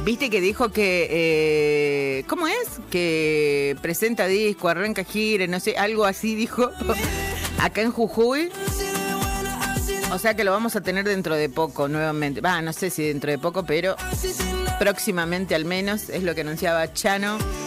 Viste que dijo que, ¿cómo es? Que presenta disco, arranca gira, no sé, algo así dijo, acá en Jujuy. O sea que lo vamos a tener dentro de poco nuevamente. No sé si dentro de poco, pero próximamente al menos, es lo que anunciaba Chano.